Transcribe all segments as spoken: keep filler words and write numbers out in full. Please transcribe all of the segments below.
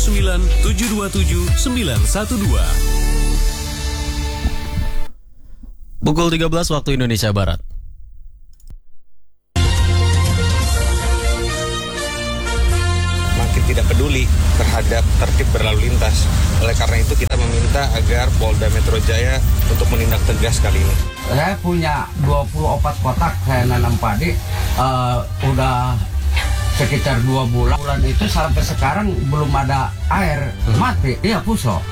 sembilan tujuh dua tujuh sembilan satu dua. Pukul tiga belas waktu Indonesia Barat. Makin tidak peduli terhadap tertib berlalu lintas. Oleh karena itu kita meminta agar Polda Metro Jaya untuk menindak tegas kali ini. Saya punya dua puluh empat kotak, saya nanam padi, uh, udah sekitar dua bulan. Bulan itu sampai sekarang belum ada air, mati, iya pusok.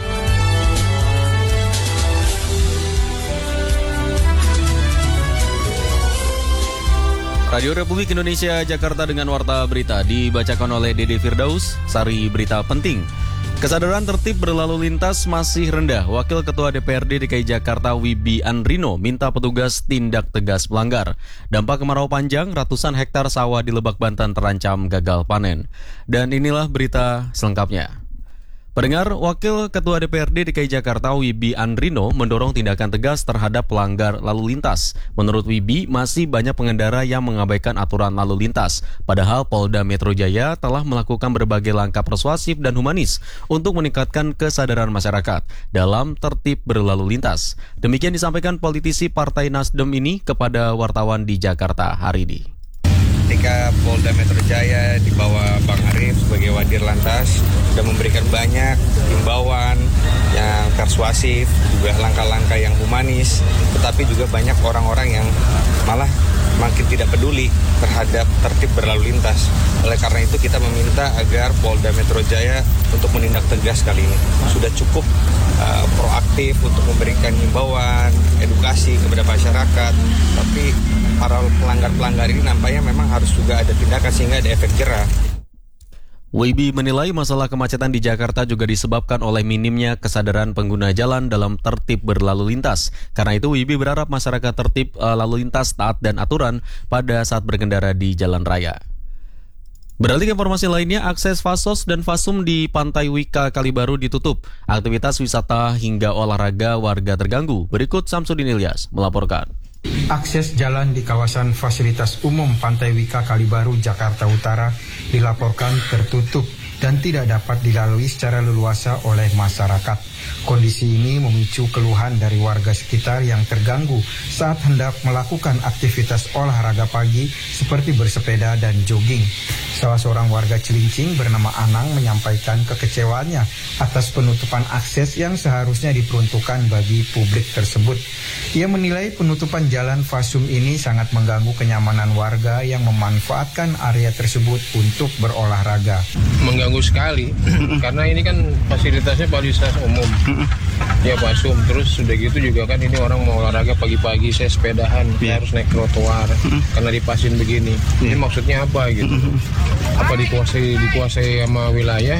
Radio Republik Indonesia Jakarta dengan Warta Berita dibacakan oleh Dede Firdaus. Sari berita penting. Kesadaran tertib berlalu lintas masih rendah. Wakil Ketua D P R D D K I Jakarta Wibi Andrino minta petugas tindak tegas pelanggar. Dampak kemarau panjang, ratusan hektar sawah di Lebak Banten terancam gagal panen. Dan inilah berita selengkapnya. Pendengar, Wakil Ketua D P R D D K I Jakarta Wibi Andrino mendorong tindakan tegas terhadap pelanggar lalu lintas. Menurut Wibi, masih banyak pengendara yang mengabaikan aturan lalu lintas. Padahal Polda Metro Jaya telah melakukan berbagai langkah persuasif dan humanis untuk meningkatkan kesadaran masyarakat dalam tertib berlalu lintas. Demikian disampaikan politisi Partai Nasdem ini kepada wartawan di Jakarta hari ini. Ketika Polda Metro Jaya di bawah Bang Arief sebagai Wadir Lantas sudah memberikan banyak himbauan yang persuasif, juga langkah-langkah yang humanis, tetapi juga banyak orang-orang yang malah makin tidak peduli terhadap tertib berlalu lintas. Oleh karena itu kita meminta agar Polda Metro Jaya untuk menindak tegas kali ini. Sudah cukup uh, proaktif untuk memberikan himbauan, edukasi kepada masyarakat, tapi para pelanggar-pelanggar ini nampaknya memang harus juga ada tindakan sehingga ada efek jerah. Wibi menilai masalah kemacetan di Jakarta juga disebabkan oleh minimnya kesadaran pengguna jalan dalam tertib berlalu lintas. Karena itu Wibi berharap masyarakat tertib uh, lalu lintas taat dan aturan pada saat berkendara di jalan raya. Beralih ke informasi lainnya, akses Fasos dan Fasum di Pantai Wika Kalibaru ditutup. Aktivitas wisata hingga olahraga warga terganggu. Berikut Samsudin Ilyas melaporkan. Akses jalan di kawasan fasilitas umum Pantai Wika Kalibaru, Jakarta Utara dilaporkan tertutup dan tidak dapat dilalui secara leluasa oleh masyarakat. Kondisi ini memicu keluhan dari warga sekitar yang terganggu saat hendak melakukan aktivitas olahraga pagi seperti bersepeda dan jogging. Salah seorang warga Cilincing bernama Anang menyampaikan kekecewaannya atas penutupan akses yang seharusnya diperuntukkan bagi publik tersebut. Ia menilai penutupan jalan Fasum ini sangat mengganggu kenyamanan warga yang memanfaatkan area tersebut untuk berolahraga. Mengganggu sekali, karena ini kan fasilitasnya fasilitas umum. Ya Fasum, terus sudah gitu juga kan ini orang mau olahraga pagi-pagi, saya sepedahan, saya harus naik trotoar, karena dipasin begini. Ini maksudnya apa gitu? Apa dikuasai dikuasai sama wilayah?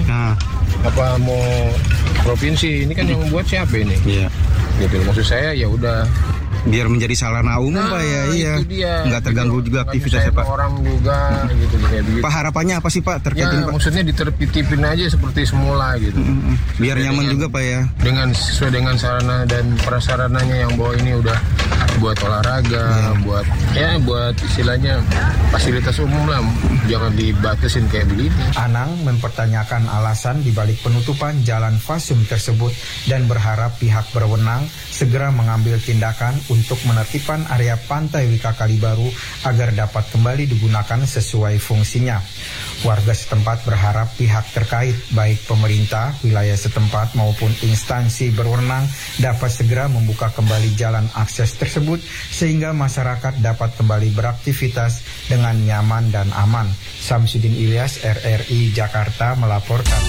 Apa mau provinsi? Ini kan yang membuat siapa ini? Iya. Gitu. Maksud saya ya udah biar menjadi sarana umum nah, Pak ya, iya. Nggak terganggu gitu, juga aktivitasnya Pak. Orang juga gitu kayak begitu. Pak harapannya apa sih Pak terkait ya, ini Pak? Maksudnya ditertipin aja seperti semula gitu. Mm-hmm. Biar sesuai nyaman dengan, juga Pak ya. Dengan sesuai dengan sarana dan prasarananya yang bahwa ini udah buat olahraga, yeah. buat ya buat istilahnya fasilitas umum lah, jangan dibatasin kayak begini. Anang mempertanyakan alasan dibalik penutupan jalan Fasum tersebut dan berharap pihak berwenang segera mengambil tindakan untuk menertibkan area Pantai Wika Kalibaru agar dapat kembali digunakan sesuai fungsinya. Warga setempat berharap pihak terkait baik pemerintah, wilayah setempat maupun instansi berwenang dapat segera membuka kembali jalan akses tersebut sehingga masyarakat dapat kembali beraktivitas dengan nyaman dan aman. Samsudin Ilyas, R R I Jakarta melaporkan.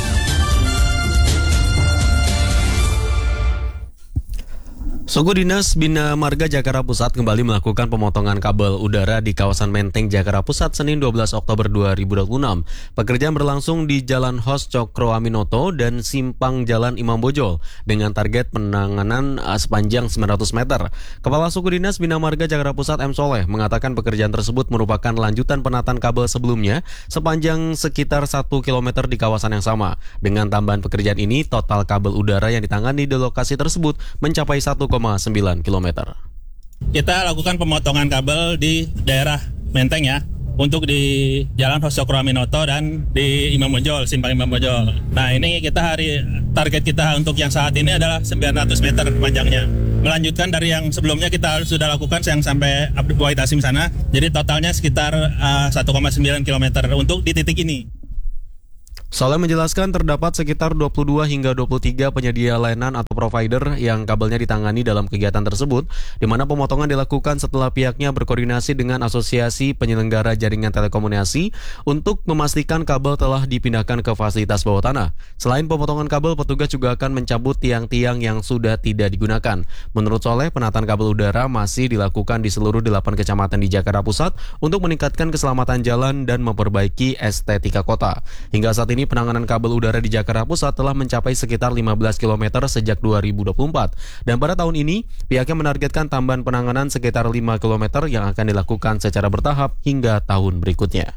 Suku Dinas Bina Marga Jakarta Pusat kembali melakukan pemotongan kabel udara di kawasan Menteng, Jakarta Pusat, Senin dua belas Oktober dua ribu dua puluh enam. Pekerjaan berlangsung di Jalan Hos Cokro Aminoto dan Simpang Jalan Imam Bonjol dengan target penanganan sepanjang sembilan ratus meter. Kepala Suku Dinas Bina Marga Jakarta Pusat M. Soleh mengatakan pekerjaan tersebut merupakan lanjutan penataan kabel sebelumnya sepanjang sekitar satu kilometer di kawasan yang sama. Dengan tambahan pekerjaan ini, total kabel udara yang ditangani di lokasi tersebut mencapai satu koma sembilan kilometer. Kita lakukan pemotongan kabel di daerah Menteng ya, untuk di Jalan Hosokro Aminoto dan di Imam Bonjol, Simpang Imam Bonjol. Nah ini kita hari target kita untuk yang saat ini adalah sembilan ratus meter panjangnya. Melanjutkan dari yang sebelumnya kita sudah lakukan yang sampai Abdul Wahid Hasim sana. Jadi totalnya sekitar uh, satu koma sembilan kilometer untuk di titik ini. Soleh menjelaskan terdapat sekitar dua puluh dua hingga dua puluh tiga penyedia layanan atau provider yang kabelnya ditangani dalam kegiatan tersebut, di mana pemotongan dilakukan setelah pihaknya berkoordinasi dengan Asosiasi Penyelenggara Jaringan Telekomunikasi untuk memastikan kabel telah dipindahkan ke fasilitas bawah tanah. Selain pemotongan kabel, petugas juga akan mencabut tiang-tiang yang sudah tidak digunakan. Menurut Soleh, penataan kabel udara masih dilakukan di seluruh delapan kecamatan di Jakarta Pusat untuk meningkatkan keselamatan jalan dan memperbaiki estetika kota. Hingga saat ini penanganan kabel udara di Jakarta Pusat telah mencapai sekitar lima belas kilometer sejak dua ribu dua puluh empat. Dan pada tahun ini, pihaknya menargetkan tambahan penanganan sekitar lima kilometer yang akan dilakukan secara bertahap hingga tahun berikutnya.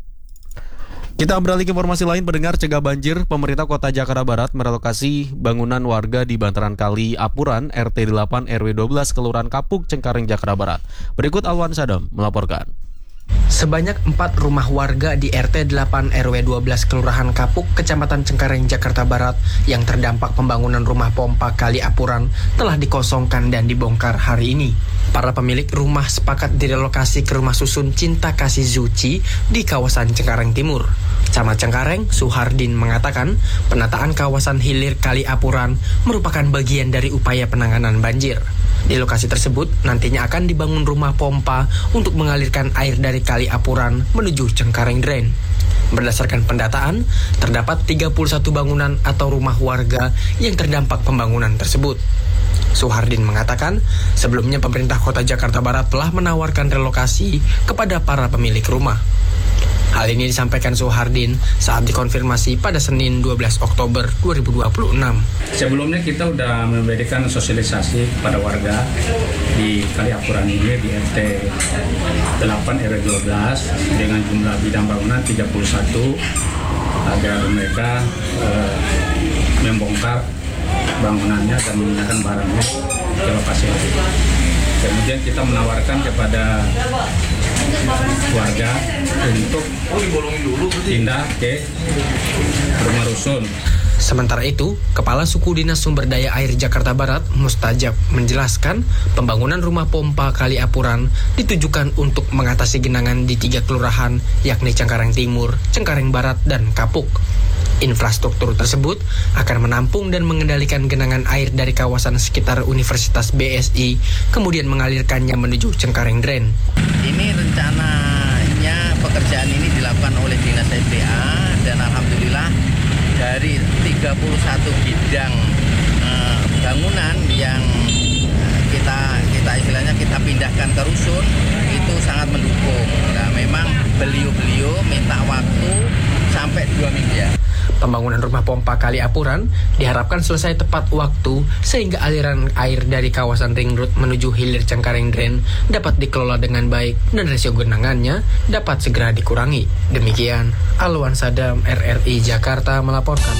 Kita beralih ke informasi lain, pendengar. Cegah banjir, pemerintah Kota Jakarta Barat merelokasi bangunan warga di bantaran Kali Apuran, R T delapan R W dua belas, Kelurahan Kapuk, Cengkareng, Jakarta Barat. Berikut Alwan Sadam melaporkan. Sebanyak empat rumah warga di R T delapan R W dua belas Kelurahan Kapuk, Kecamatan Cengkareng, Jakarta Barat yang terdampak pembangunan rumah pompa Kali Apuran telah dikosongkan dan dibongkar hari ini. Para pemilik rumah sepakat direlokasi ke rumah susun Cinta Kasih Zuci di kawasan Cengkareng Timur. Camat Cengkareng, Suhardin, mengatakan penataan kawasan hilir Kali Apuran merupakan bagian dari upaya penanganan banjir. Di lokasi tersebut nantinya akan dibangun rumah pompa untuk mengalirkan air dari Kali Apuran menuju Cengkareng Drain. Berdasarkan pendataan, terdapat tiga puluh satu bangunan atau rumah warga yang terdampak pembangunan tersebut. Suhardin mengatakan, sebelumnya pemerintah Kota Jakarta Barat telah menawarkan relokasi kepada para pemilik rumah. Hal ini disampaikan Suhardin saat dikonfirmasi pada Senin dua belas Oktober dua ribu dua puluh enam. Sebelumnya kita sudah memberikan sosialisasi kepada warga di Kali Apuran ini di R T delapan R W dua belas dengan jumlah bidang bangunan tiga puluh satu agar mereka eh, membongkar bangunannya dan memindahkan barangnya ke lokasi lain. Kemudian kita menawarkan kepada warga untuk pindah ke rumah rusun. Sementara itu, Kepala Suku Dinas Sumber Daya Air Jakarta Barat, Mustajab, menjelaskan pembangunan rumah pompa Kali Apuran ditujukan untuk mengatasi genangan di tiga kelurahan, yakni Cengkareng Timur, Cengkareng Barat, dan Kapuk. Infrastruktur tersebut akan menampung dan mengendalikan genangan air dari kawasan sekitar Universitas B S I, kemudian mengalirkannya menuju Cengkareng Drain. Ini rencananya pekerjaan ini dilakukan oleh Dinas S D A dan alhamdulillah dari tiga puluh satu bidang eh, bangunan yang kita kita istilahnya kita pindahkan ke rusun itu sangat mendukung. Nah, memang beliau-beliau minta waktu sampai dua minggu ya. Pembangunan rumah pompa Kali Apuran diharapkan selesai tepat waktu sehingga aliran air dari kawasan Ring Road menuju hilir Cengkareng Drain dapat dikelola dengan baik dan resiko genangannya dapat segera dikurangi. Demikian, Alwan Sadam, R R I Jakarta melaporkan.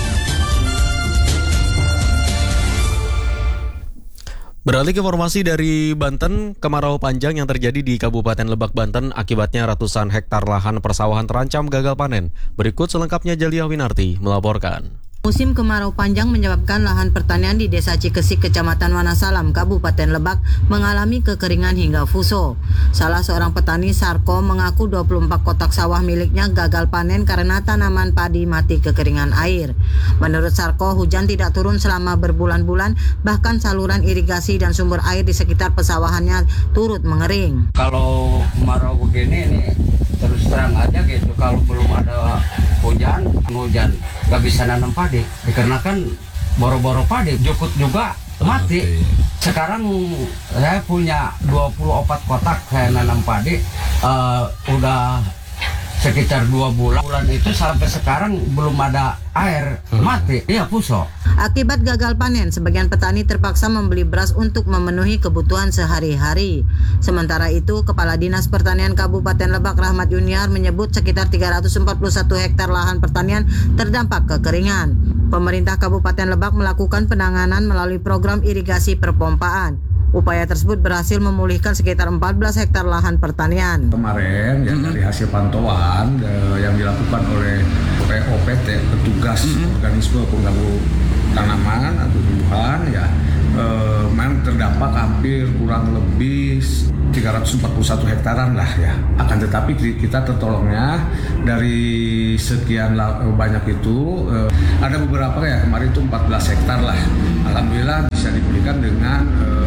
Beralih ke informasi dari Banten, kemarau panjang yang terjadi di Kabupaten Lebak, Banten akibatnya ratusan hektar lahan persawahan terancam gagal panen. Berikut selengkapnya Jalia Winarti melaporkan. Musim kemarau panjang menyebabkan lahan pertanian di Desa Cikesik, Kecamatan Wonosalam, Kabupaten Lebak mengalami kekeringan hingga fuso. Salah seorang petani, Sarko, mengaku dua puluh empat kotak sawah miliknya gagal panen karena tanaman padi mati kekeringan air. Menurut Sarko, hujan tidak turun selama berbulan-bulan, bahkan saluran irigasi dan sumber air di sekitar pesawahannya turut mengering. Kalau kemarau begini nih, terus terang aja gitu, kalau belum ada hujan, hujan nggak bisa nanam padi, dikarenakan boro-boro padi, jukut juga mati. Sekarang saya punya dua puluh empat kotak saya nanam padi, uh, udah sekitar dua bulan. Bulan itu sampai sekarang belum ada air, mati, iya puso. Akibat gagal panen, sebagian petani terpaksa membeli beras untuk memenuhi kebutuhan sehari-hari. Sementara itu, Kepala Dinas Pertanian Kabupaten Lebak, Rahmat Yuniar, menyebut sekitar tiga ratus empat puluh satu hektar lahan pertanian terdampak kekeringan. Pemerintah Kabupaten Lebak melakukan penanganan melalui program irigasi perpompaan. Upaya tersebut berhasil memulihkan sekitar empat belas hektar lahan pertanian. Kemarin ya dari hasil pantauan eh, yang dilakukan oleh O P T, petugas mm-hmm. organisme pengganggu tanaman atau tumbuhan ya eh, memang terdampak hampir kurang lebih tiga ratus empat puluh satu hektaran lah ya. Akan tetapi kita tertolongnya dari sekian banyak itu eh, ada beberapa ya kemarin itu empat belas hektar lah. Alhamdulillah bisa dipulihkan dengan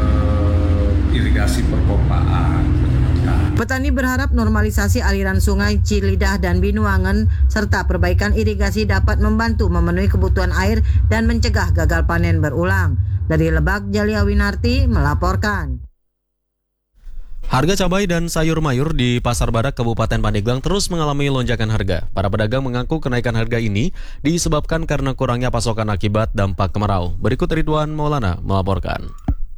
eh, irigasi perpompaan. Petani berharap normalisasi aliran sungai Cilidah dan Binuangen serta perbaikan irigasi dapat membantu memenuhi kebutuhan air dan mencegah gagal panen berulang. Dari Lebak, Jalia Winarti melaporkan. Harga cabai dan sayur mayur di Pasar Badak Kabupaten Pandeglang terus mengalami lonjakan harga. Para pedagang mengaku kenaikan harga ini disebabkan karena kurangnya pasokan akibat dampak kemarau. Berikut Ridwan Maulana melaporkan.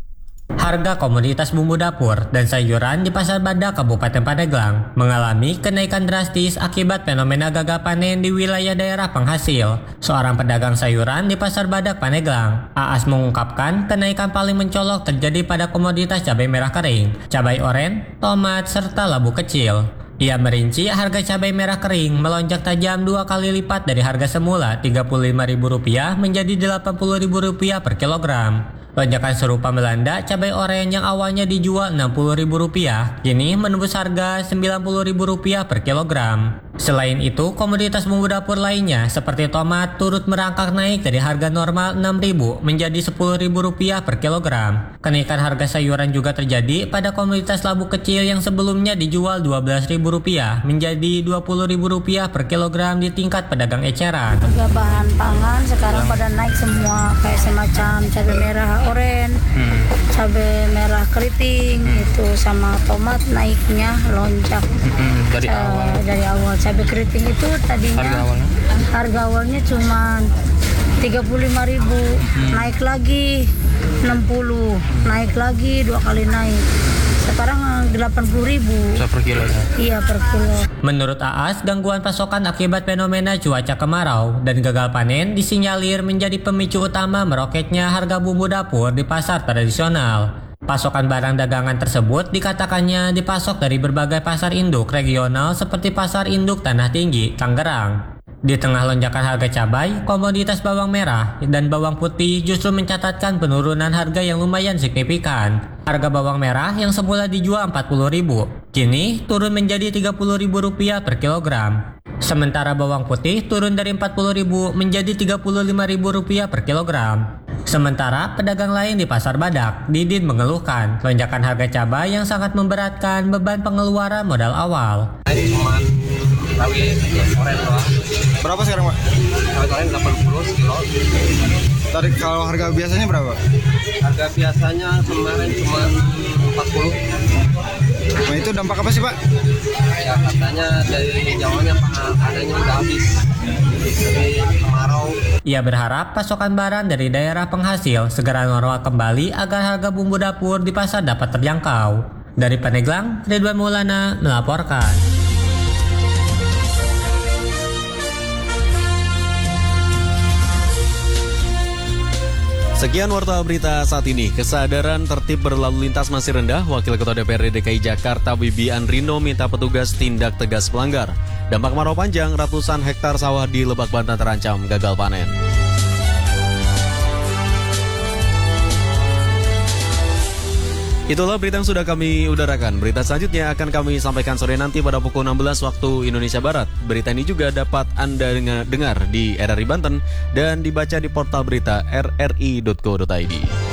Harga komoditas bumbu dapur dan sayuran di Pasar Badak Kabupaten Pandeglang mengalami kenaikan drastis akibat fenomena gagal panen di wilayah daerah penghasil. Seorang pedagang sayuran di Pasar Badak Pandeglang, Aas, mengungkapkan kenaikan paling mencolok terjadi pada komoditas cabai merah kering, cabai oren, tomat, serta labu kecil. Ia merinci harga cabai merah kering melonjak tajam dua kali lipat dari harga semula tiga puluh lima ribu rupiah menjadi delapan puluh ribu rupiah per kilogram. Lonjakan serupa melanda cabai oren yang awalnya dijual enam puluh ribu rupiah, kini menembus harga sembilan puluh ribu rupiah per kilogram. Selain itu, komoditas bumbu dapur lainnya seperti tomat turut merangkak naik dari harga normal enam ribu menjadi sepuluh ribu rupiah per kilogram. Kenaikan harga sayuran juga terjadi pada komoditas labu kecil yang sebelumnya dijual dua belas ribu rupiah menjadi dua puluh ribu rupiah per kilogram di tingkat pedagang eceran. Harga bahan pangan sekarang pada naik semua, kayak semacam cabai merah oren, hmm. cabai merah keriting, hmm. itu sama tomat naiknya lonjak hmm, dari uh, awal. Dari awal cabai keriting itu tadinya harga awalnya, harga awalnya cuma tiga puluh lima ribu, hmm. naik lagi enam puluh, naik lagi dua kali naik. Sekarang delapan puluh ribu per kilo ya? Iya, per kilo. Menurut Aas, gangguan pasokan akibat fenomena cuaca kemarau dan gagal panen disinyalir menjadi pemicu utama meroketnya harga bumbu dapur di pasar tradisional. Pasokan barang dagangan tersebut dikatakannya dipasok dari berbagai pasar induk regional seperti Pasar Induk Tanah Tinggi, Tangerang. Di tengah lonjakan harga cabai, komoditas bawang merah dan bawang putih justru mencatatkan penurunan harga yang lumayan signifikan. Harga bawang merah yang semula dijual empat puluh ribu, kini turun menjadi tiga puluh ribu rupiah per kilogram. Sementara bawang putih turun dari empat puluh ribu menjadi tiga puluh lima ribu rupiah per kilogram. Sementara pedagang lain di Pasar Badak, Didin mengeluhkan lonjakan harga cabai yang sangat memberatkan beban pengeluaran modal awal. Cabai oren doang. Berapa sekarang, Pak? Cabai oren delapan puluh kilo. Tadi kalau harga biasanya berapa? Harga biasanya kemarin cuma empat puluh. Nah, itu dampak apa sih, Pak? Ya katanya dari jauhnya adanya udah habis. Dari kemarau. Ia berharap pasokan barang dari daerah penghasil segera normal kembali agar harga bumbu dapur di pasar dapat terjangkau. Dari Pandeglang, Ridwan Maulana melaporkan. Sekian warta berita saat ini. Kesadaran tertib berlalu lintas masih rendah. Wakil Ketua D P R D D K I Jakarta Wibi Andrino minta petugas tindak tegas pelanggar. Dampak kemarau panjang, ratusan hektar sawah di Lebak Banten terancam gagal panen. Itulah berita yang sudah kami udarakan. Berita selanjutnya akan kami sampaikan sore nanti pada pukul enam belas waktu Indonesia Barat. Berita ini juga dapat Anda dengar di R R I Banten dan dibaca di portal berita r r i dot co dot i d.